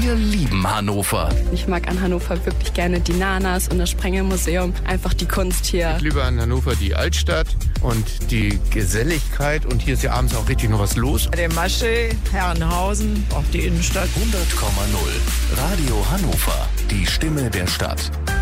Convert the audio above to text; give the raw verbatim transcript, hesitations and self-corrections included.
Wir lieben Hannover. Ich mag an Hannover wirklich gerne die Nanas und das Sprengelmuseum. Einfach die Kunst hier. Ich liebe an Hannover die Altstadt und die Geselligkeit. Und hier ist ja abends auch richtig noch was los. Der Masche, Herrenhausen, auch die Innenstadt. hundert Komma null. Radio Hannover. Die Stimme der Stadt.